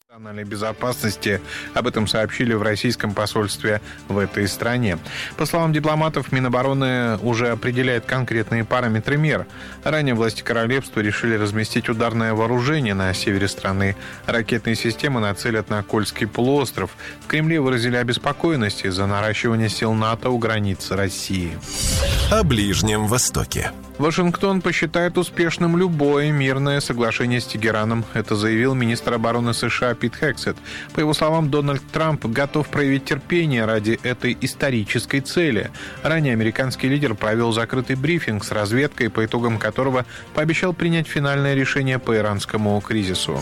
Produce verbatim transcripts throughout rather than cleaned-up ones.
национальной безопасности. Об этом сообщили в российском посольстве в этой стране. По словам дипломатов, Минобороны уже определяет конкретные параметры мер. Ранее власти королевства решили разместить ударное вооружение на севере страны. Ракетные системы нацелят на Кольский полуостров. В Кремле выразили обеспокоенность из-за наращивания сил НАТО у границ России. О Ближнем Востоке. Вашингтон посчитает успешным любое мирное соглашение с Тегераном. Это заявил министр обороны США Пит Хексет. По его словам, Дональд Трамп готов проявить терпение ради этой исторической цели. Ранее американский лидер провел закрытый брифинг с разведкой, по итогам которого пообещал принять финальное решение по иранскому кризису.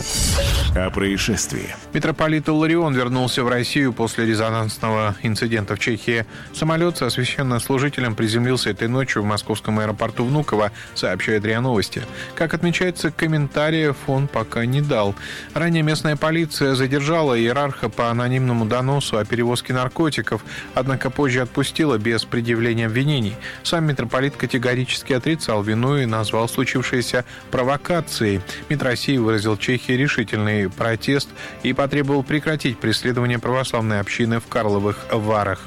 О происшествии. Митрополит Илларион вернулся в Россию после резонансного инцидента в Чехии. Самолет со священнослужителем приземлился этой ночью в московском аэропорту Внуково, сообщает РИА Новости. Как отмечается, комментариев он пока не дал. Ранее местная полиция задержала иерарха по анонимному доносу о перевозке наркотиков, однако позже отпустила без предъявления обвинений. Сам митрополит категорически отрицал вину и назвал случившееся провокацией. МИД России выразил Чехии решительный протест и потребовал прекратить преследование православной общины в Карловых Варах.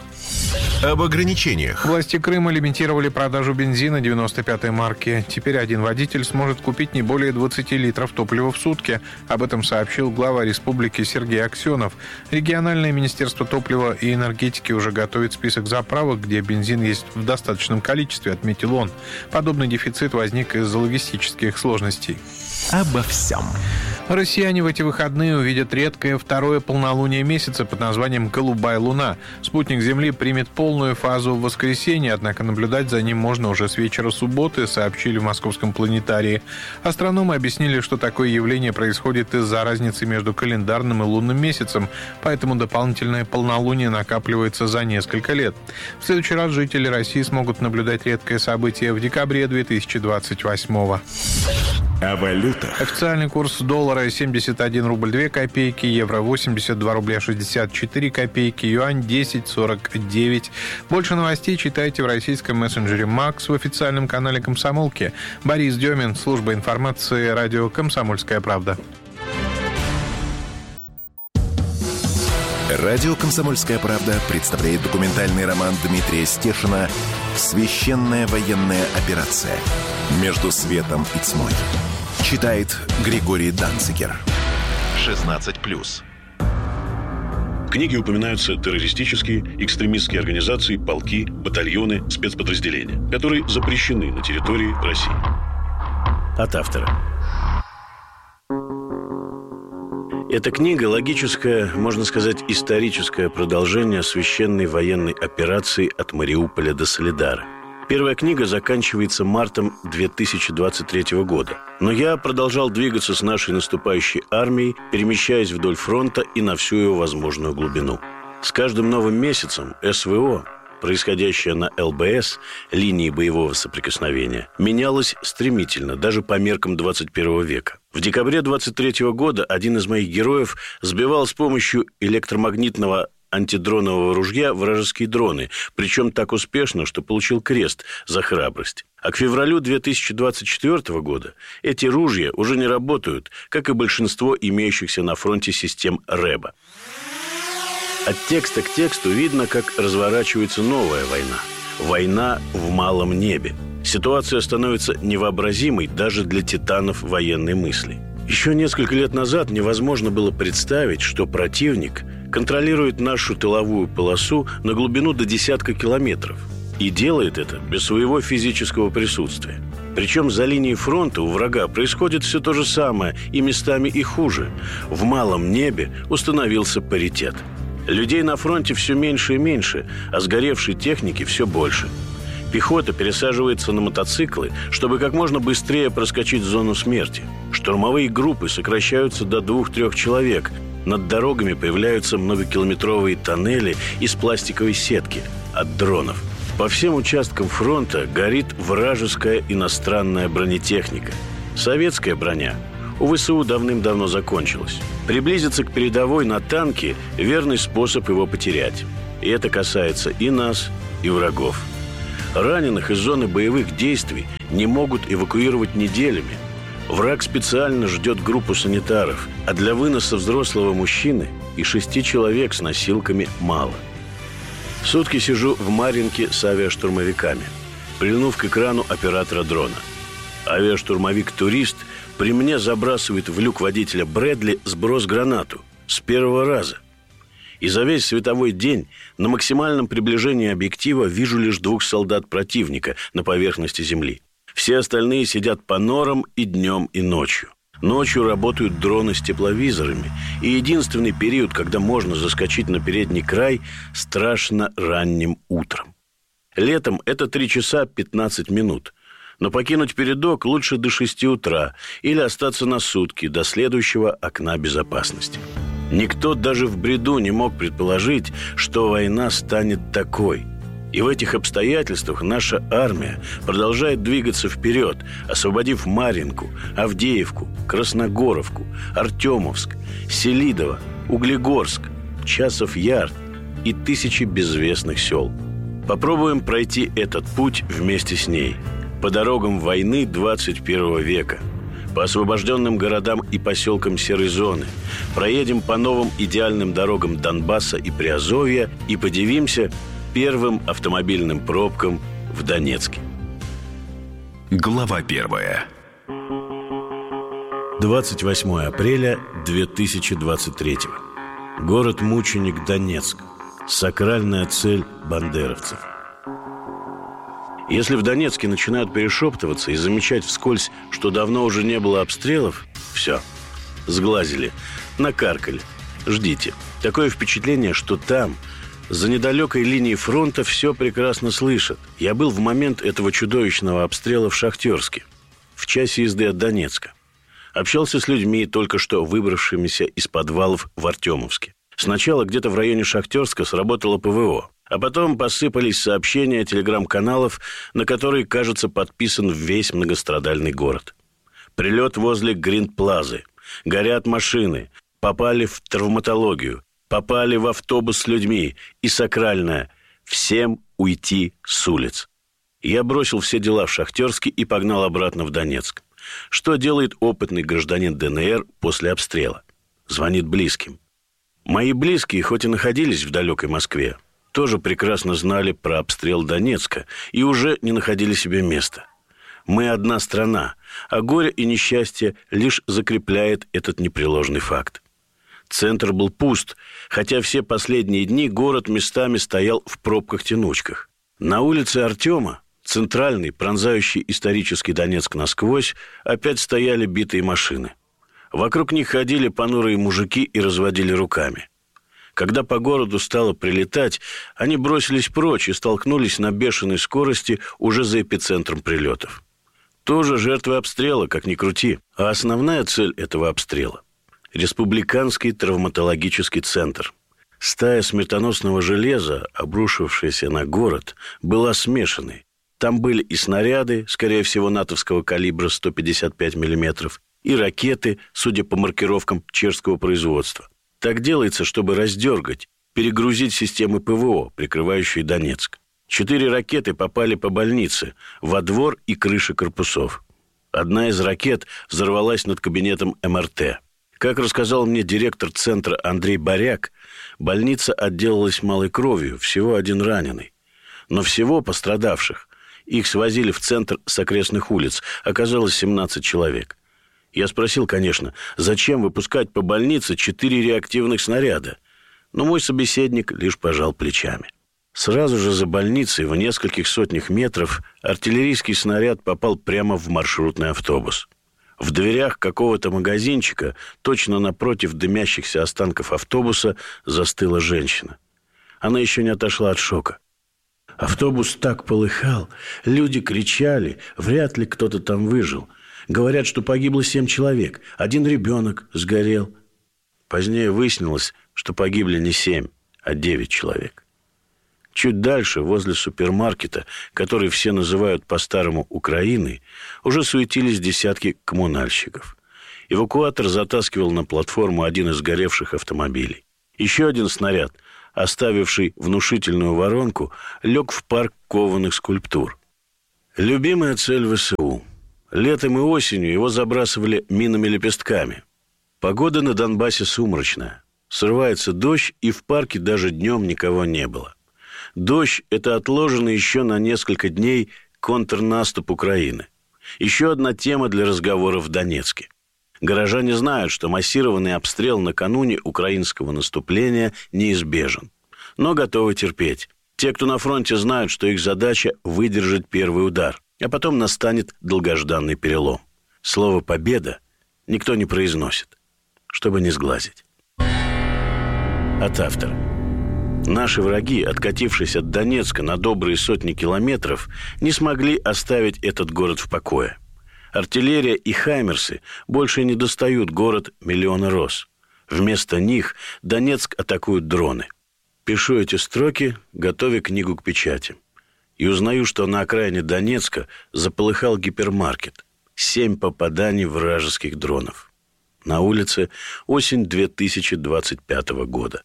Об ограничениях. Власти Крыма лимитировали продажу бензина девяносто пятой марки. Теперь один водитель сможет купить не более двадцати литров топлива в сутки. Об этом сообщил глава республики Сергей Аксенов. Региональное министерство топлива и энергетики уже готовит список заправок, где бензин есть в достаточном количестве, отметил он. Подобный дефицит возник из-за логистических сложностей. Обо всем. Россияне в эти выходные увидят редкое второе полнолуние месяца под названием «Голубая луна». Спутник Земли примет полную фазу в воскресенье, однако наблюдать за ним можно уже с вечера субботы, сообщили в Московском планетарии. Астрономы объяснили, что такое явление происходит из-за разницы между календарным и лунным месяцем, поэтому дополнительное полнолуние накапливается за несколько лет. В следующий раз жители России смогут наблюдать редкое событие в декабре две тысячи двадцать восьмого. О валютах. Официальный курс доллара семьдесят один рубль две копейки, евро восемьдесят два рубля шестьдесят четыре копейки, юань десять сорок девять. Больше новостей читайте в российском мессенджере Макс, в официальном канале Комсомолки. Борис Демин, служба информации, радио «Комсомольская правда». Радио «Комсомольская правда» представляет документальный роман Дмитрия Стешина «Священная военная операция. Между светом и тьмой». Читает Григорий Данцигер. шестнадцать плюс. В книге упоминаются террористические, экстремистские организации, полки, батальоны, спецподразделения, которые запрещены на территории России. От автора. Эта книга – логическое, можно сказать, историческое продолжение священной военной операции от Мариуполя до Солидара. Первая книга заканчивается мартом две тысячи двадцать третьего года. Но я продолжал двигаться с нашей наступающей армией, перемещаясь вдоль фронта и на всю его возможную глубину. С каждым новым месяцем СВО, происходящее на ЛБС, линии боевого соприкосновения, менялось стремительно, даже по меркам двадцать первого века. В декабре двадцать третьего года один из моих героев сбивал с помощью электромагнитного антидронового ружья вражеские дроны, причем так успешно, что получил крест за храбрость. А к февралю две тысячи двадцать четвёртого года эти ружья уже не работают, как и большинство имеющихся на фронте систем РЭБа. От текста к тексту видно, как разворачивается новая война. Война в малом небе. Ситуация становится невообразимой даже для титанов военной мысли. Еще несколько лет назад невозможно было представить, что противник контролирует нашу тыловую полосу на глубину до десятка километров. И делает это без своего физического присутствия. Причем за линией фронта у врага происходит все то же самое, и местами и хуже. В малом небе установился паритет. Людей на фронте все меньше и меньше, а сгоревшей техники все больше. Пехота пересаживается на мотоциклы, чтобы как можно быстрее проскочить зону смерти. Штурмовые группы сокращаются до двух-трех человек. Над дорогами появляются многокилометровые тоннели из пластиковой сетки от дронов. По всем участкам фронта горит вражеская иностранная бронетехника. Советская броня у ВСУ давным-давно закончилась. Приблизиться к передовой на танке – верный способ его потерять. И это касается и нас, и врагов. Раненых из зоны боевых действий не могут эвакуировать неделями. Враг специально ждет группу санитаров, а для выноса взрослого мужчины и шести человек с носилками мало. Сутки сижу в Марьинке с авиаштурмовиками, прильнув к экрану оператора дрона. Авиаштурмовик-турист при мне забрасывает в люк водителя Брэдли сброс-гранату с первого раза. И за весь световой день на максимальном приближении объектива вижу лишь двух солдат противника на поверхности земли. Все остальные сидят по норам и днем, и ночью. Ночью работают дроны с тепловизорами. И единственный период, когда можно заскочить на передний край, страшно ранним утром. Летом это три часа пятнадцать минут. Но покинуть передок лучше до шести утра или остаться на сутки до следующего окна безопасности. Никто даже в бреду не мог предположить, что война станет такой. И в этих обстоятельствах наша армия продолжает двигаться вперед, освободив Марьинку, Авдеевку, Красногоровку, Артемовск, Селидово, Углегорск, Часов Яр и тысячи безвестных сел. Попробуем пройти этот путь вместе с ней, по дорогам войны двадцать первого века, по освобожденным городам и поселкам серой зоны, проедем по новым идеальным дорогам Донбасса и Приазовья и подивимся первым автомобильным пробкам в Донецке. Глава первая. двадцать восьмое апреля две тысячи двадцать третьего. Город-мученик Донецк. Сакральная цель бандеровцев. Если в Донецке начинают перешептываться и замечать вскользь, что давно уже не было обстрелов, все, сглазили, накаркали, ждите. Такое впечатление, что там, за недалекой линией фронта, все прекрасно слышат. Я был в момент этого чудовищного обстрела в Шахтерске, в часе езды от Донецка. Общался с людьми, только что выбравшимися из подвалов в Артемовске. Сначала где-то в районе Шахтерска сработало ПВО, а потом посыпались сообщения телеграм-каналов, на которые, кажется, подписан весь многострадальный город. Прилет возле Гринд-Плазы. Горят машины. Попали в травматологию. Попали в автобус с людьми. И сакральное «всем уйти с улиц». Я бросил все дела в Шахтерске и погнал обратно в Донецк. Что делает опытный гражданин ДНР после обстрела? Звонит близким. Мои близкие, хоть и находились в далекой Москве, тоже прекрасно знали про обстрел Донецка и уже не находили себе места. Мы одна страна, а горе и несчастье лишь закрепляет этот непреложный факт. Центр был пуст, хотя все последние дни город местами стоял в пробках-тянучках. На улице Артема, центральный, пронзающий исторический Донецк насквозь, опять стояли битые машины. Вокруг них ходили понурые мужики и разводили руками. Когда по городу стало прилетать, они бросились прочь и столкнулись на бешеной скорости уже за эпицентром прилетов. Тоже жертвы обстрела, как ни крути. А основная цель этого обстрела – Республиканский травматологический центр. Стая смертоносного железа, обрушившаяся на город, была смешанной. Там были и снаряды, скорее всего, натовского калибра сто пятьдесят пять миллиметров, и ракеты, судя по маркировкам, чешского производства. Так делается, чтобы раздергать, перегрузить системы ПВО, прикрывающие Донецк. Четыре ракеты попали по больнице, во двор и крыши корпусов. Одна из ракет взорвалась над кабинетом эм эр тэ. Как рассказал мне директор центра Андрей Боряк, больница отделалась малой кровью, всего один раненый. Но всего пострадавших, их свозили в центр с окрестных улиц, оказалось семнадцать человек. Я спросил, конечно, зачем выпускать по больнице четыре реактивных снаряда? Но мой собеседник лишь пожал плечами. Сразу же за больницей, в нескольких сотнях метров, артиллерийский снаряд попал прямо в маршрутный автобус. В дверях какого-то магазинчика, точно напротив дымящихся останков автобуса, застыла женщина. Она еще не отошла от шока. Автобус так полыхал, люди кричали, вряд ли кто-то там выжил. Говорят, что погибло семь человек, один ребенок сгорел. Позднее выяснилось, что погибли не семь, а девять человек. Чуть дальше, возле супермаркета, который все называют по-старому Украиной, уже суетились десятки коммунальщиков. Эвакуатор затаскивал на платформу один из сгоревших автомобилей. Еще один снаряд, оставивший внушительную воронку, лег в парк кованых скульптур. Любимая цель вэ эс у. Летом и осенью его забрасывали минами-лепестками. Погода на Донбассе сумрачная. Срывается дождь, и в парке даже днем никого не было. Дождь – это отложенный еще на несколько дней контрнаступ Украины. Еще одна тема для разговоров в Донецке. Горожане знают, что массированный обстрел накануне украинского наступления неизбежен, но готовы терпеть. Те, кто на фронте, знают, что их задача – выдержать первый удар, а потом настанет долгожданный перелом. Слово «победа» никто не произносит, чтобы не сглазить. От автора. Наши враги, откатившись от Донецка на добрые сотни километров, не смогли оставить этот город в покое. Артиллерия и хаймерсы больше не достают город миллиона роз. Вместо них Донецк атакуют дроны. Пишу эти строки, готовя книгу к печати. И узнаю, что на окраине Донецка заполыхал гипермаркет. Семь попаданий вражеских дронов. На улице осень две тысячи двадцать пятого года.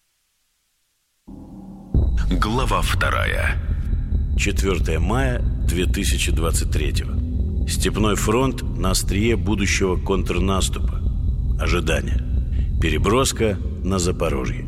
Глава вторая. четвёртого мая две тысячи двадцать третьего. Степной фронт на острие будущего контрнаступа. Ожидание. Переброска на Запорожье.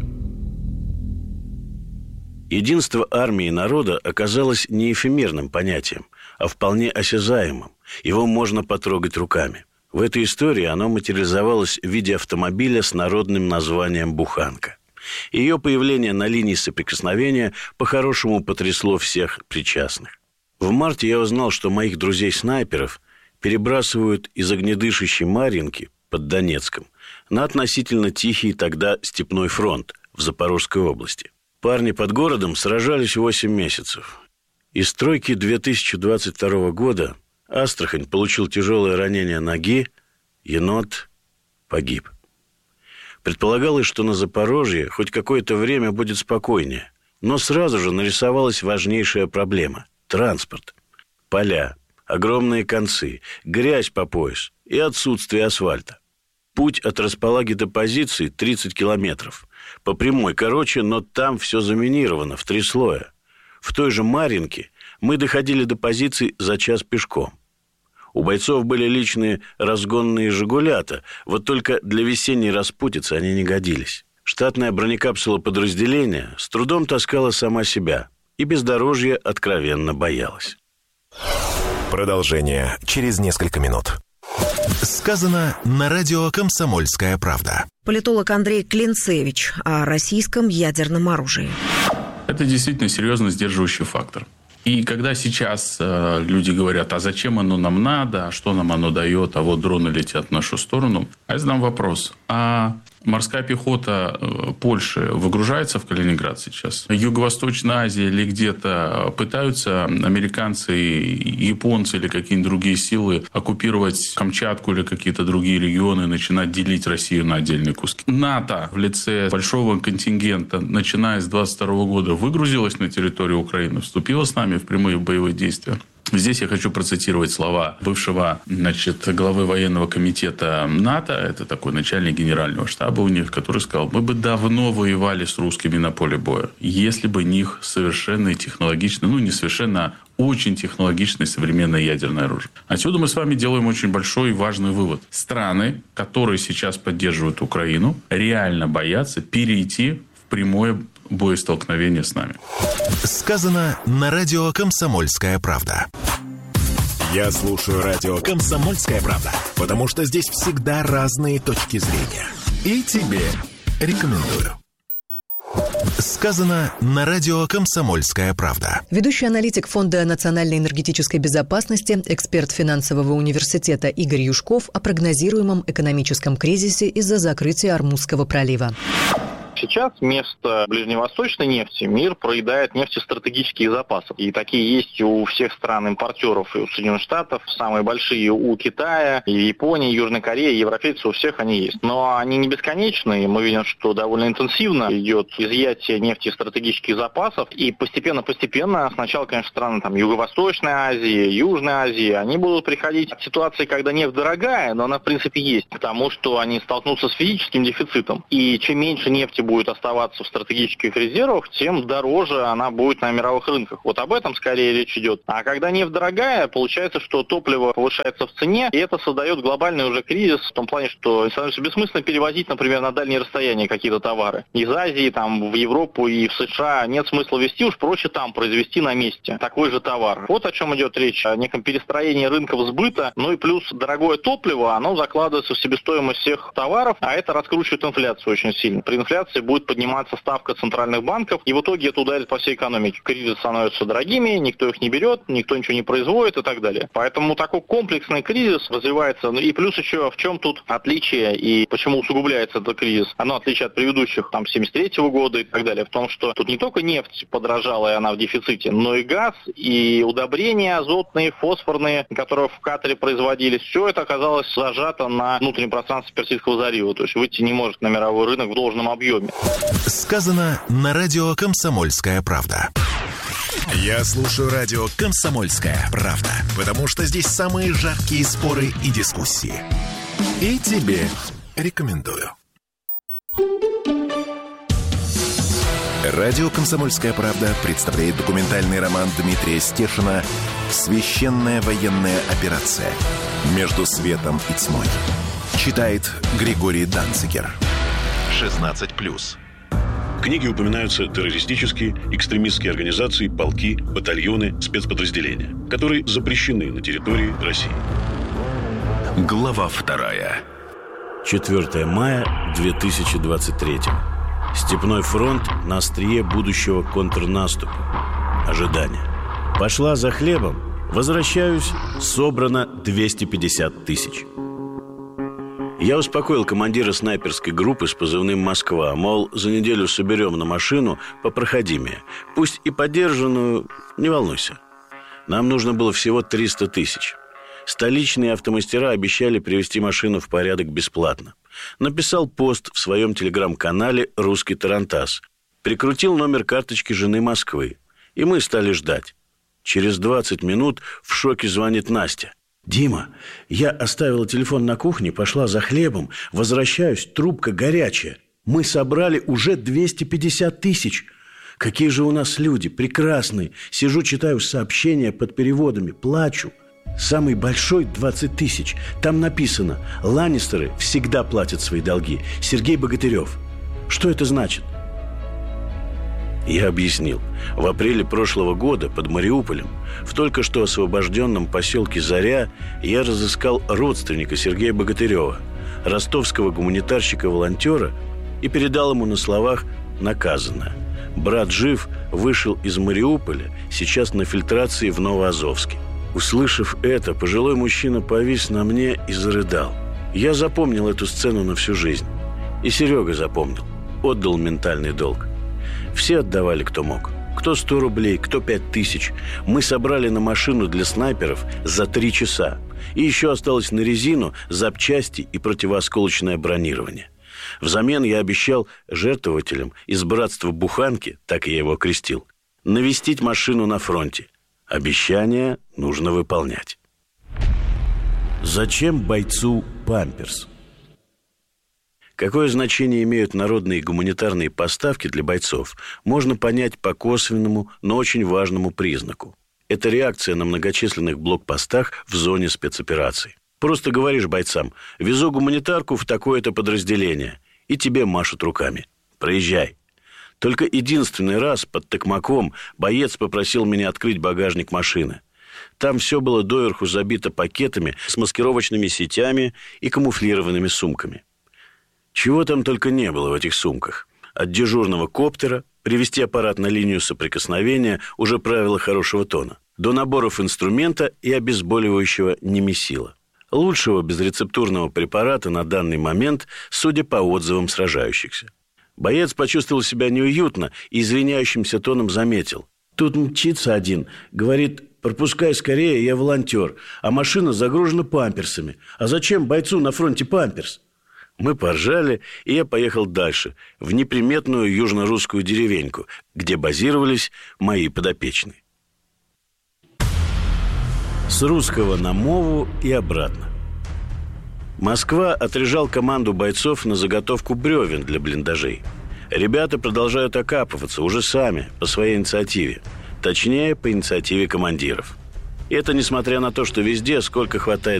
Единство армии и народа оказалось не эфемерным понятием, а вполне осязаемым. Его можно потрогать руками. В этой истории оно материализовалось в виде автомобиля с народным названием «Буханка». Ее появление на линии соприкосновения по-хорошему потрясло всех причастных. В марте я узнал, что моих друзей-снайперов перебрасывают из огнедышащей Марьинки под Донецком на относительно тихий тогда Степной фронт в Запорожской области. Парни под городом сражались восемь месяцев. Из стройки две тысячи двадцать второго года Астрахань получил тяжелое ранение ноги, енот погиб. Предполагалось, что на Запорожье хоть какое-то время будет спокойнее, но сразу же нарисовалась важнейшая проблема – транспорт. Поля, огромные концы, грязь по пояс и отсутствие асфальта. Путь от располаги до позиции тридцать километров. По прямой короче, но там все заминировано в три слоя. В той же Марьинке мы доходили до позиций за час пешком. У бойцов были личные разгонные «Жигулята», вот только для весенней распутицы они не годились. Штатная бронекапсула подразделения с трудом таскала сама себя и бездорожья откровенно боялась. Продолжение через несколько минут. Сказано на радио «Комсомольская правда». Политолог Андрей Клинцевич о российском ядерном оружии. Это действительно серьезно сдерживающий фактор. И когда сейчас э, люди говорят, а зачем оно нам надо, а что нам оно дает, а вот дроны летят в нашу сторону, а я задам вопрос, а морская пехота э, Польши выгружается в Калининград сейчас? Юго-Восточная Азия или где-то пытаются американцы, японцы или какие-нибудь другие силы оккупировать Камчатку или какие-то другие регионы, начинать делить Россию на отдельные куски? НАТО в лице большого контингента, начиная с двадцать второго года, выгрузилось на территорию Украины, вступило с нами в прямые боевые действия. Здесь я хочу процитировать слова бывшего, значит, главы военного комитета НАТО, это такой начальник генерального штаба у них, который сказал, мы бы давно воевали с русскими на поле боя, если бы них совершенно и технологично, ну не совершенно, а очень технологичное современное ядерное оружие. Отсюда мы с вами делаем очень большой и важный вывод. Страны, которые сейчас поддерживают Украину, реально боятся перейти в прямое боестолкновение с нами. Сказано на радио «Комсомольская правда». Я слушаю радио «Комсомольская правда», потому что здесь всегда разные точки зрения. И тебе рекомендую. Сказано на радио «Комсомольская правда». Ведущий аналитик Фонда национальной энергетической безопасности, эксперт финансового университета Игорь Юшков о прогнозируемом экономическом кризисе из-за закрытия Ормузского пролива. Сейчас вместо ближневосточной нефти мир проедает нефтестратегические запасы. И такие есть у всех стран-импортеров, и у Соединенных Штатов, самые большие у Китая, и Японии, Южной Кореи, европейцы, у всех они есть. Но они не бесконечны, и мы видим, что довольно интенсивно идет изъятие нефтестратегических запасов. И постепенно-постепенно, сначала, конечно, страны там, Юго-Восточной Азии, Южной Азии, они будут приходить к ситуации, когда нефть дорогая, но она в принципе есть, потому что они столкнутся с физическим дефицитом. И чем меньше нефти будет будет оставаться в стратегических резервах, тем дороже она будет на мировых рынках. Вот об этом скорее речь идет. А когда нефть дорогая, получается, что топливо повышается в цене, и это создает глобальный уже кризис в том плане, что становится бессмысленно перевозить, например, на дальние расстояния какие-то товары. Из Азии там, в Европу и в США нет смысла везти, уж проще там произвести на месте такой же товар. Вот о чем идет речь, о неком перестроении рынков сбыта, ну и плюс дорогое топливо, оно закладывается в себестоимость всех товаров, а это раскручивает инфляцию очень сильно. При инфляции будет подниматься ставка центральных банков, и в итоге это ударит по всей экономике. Кредиты становятся дорогими, никто их не берет, никто ничего не производит и так далее. Поэтому такой комплексный кризис развивается. И плюс еще в чем тут отличие и почему усугубляется этот кризис? Оно отличие от предыдущих, там, семьдесят третьего года и так далее, в том, что тут не только нефть подорожала, и она в дефиците, но и газ, и удобрения азотные, фосфорные, которые в Катаре производились. Все это оказалось зажато на внутреннем пространстве Персидского залива. То есть выйти не может на мировой рынок в должном объеме. Сказано на радио «Комсомольская правда». Я слушаю радио «Комсомольская правда», потому что здесь самые жаркие споры и дискуссии. И тебе рекомендую. Радио «Комсомольская правда» представляет документальный роман Дмитрия Стешина «Священная военная операция. Между светом и тьмой». Читает Григорий Данцигер. шестнадцать плюс. В книге упоминаются террористические, экстремистские организации, полки, батальоны, спецподразделения, которые запрещены на территории России. Глава вторая. четвёртого мая две тысячи двадцать третьего. Степной фронт на острие будущего контрнаступа. Ожидание. Пошла за хлебом. Возвращаюсь. Собрано двести пятьдесят тысяч. Я успокоил командира снайперской группы с позывным «Москва». Мол, за неделю соберем на машину попроходимее. Пусть и подержанную, не волнуйся. Нам нужно было всего триста тысяч. Столичные автомастера обещали привести машину в порядок бесплатно. Написал пост в своем телеграм-канале «Русский тарантас». Прикрутил номер карточки жены Москвы. И мы стали ждать. Через двадцать минут в шоке звонит Настя. «Дима, я оставила телефон на кухне, пошла за хлебом, возвращаюсь, трубка горячая. Мы собрали уже двести пятьдесят тысяч. Какие же у нас люди, прекрасные. Сижу, читаю сообщения под переводами, плачу. Самый большой двадцать тысяч. Там написано: Ланнистеры всегда платят свои долги. Сергей Богатырев. Что это значит?» Я объяснил. В апреле прошлого года под Мариуполем, в только что освобожденном поселке Заря, я разыскал родственника Сергея Богатырева, ростовского гуманитарщика-волонтера, и передал ему на словах наказанное. Брат жив, вышел из Мариуполя, сейчас на фильтрации в Новоазовске. Услышав это, пожилой мужчина повис на мне и зарыдал. Я запомнил эту сцену на всю жизнь. И Серега запомнил. Отдал ментальный долг. Все отдавали, кто мог. Кто сто рублей, кто пять тысяч. Мы собрали на машину для снайперов за три часа. И еще осталось на резину, запчасти и противоосколочное бронирование. Взамен я обещал жертвователям из братства Буханки, так я его окрестил, навестить машину на фронте. Обещание нужно выполнять. Зачем бойцу памперс? Какое значение имеют народные гуманитарные поставки для бойцов, можно понять по косвенному, но очень важному признаку. Это реакция на многочисленных блокпостах в зоне спецопераций. Просто говоришь бойцам: везу гуманитарку в такое-то подразделение, и тебе машут руками. Проезжай. Только единственный раз под Токмаком боец попросил меня открыть багажник машины. Там все было доверху забито пакетами с маскировочными сетями и камуфлированными сумками. Чего там только не было в этих сумках. От дежурного коптера, привести аппарат на линию соприкосновения, уже правило хорошего тона, до наборов инструмента и обезболивающего немесила. Лучшего безрецептурного препарата на данный момент, судя по отзывам сражающихся. Боец почувствовал себя неуютно и извиняющимся тоном заметил: «Тут мчится один, говорит: пропускай скорее, я волонтер, а машина загружена памперсами. А зачем бойцу на фронте памперс?» Мы поржали, и я поехал дальше, в неприметную южно-русскую деревеньку, где базировались мои подопечные. С Русского на Мову и обратно. Москва отряжал команду бойцов на заготовку бревен для блиндажей. Ребята продолжают окапываться уже сами, по своей инициативе. Точнее, по инициативе командиров. И это несмотря на то, что везде, сколько хватает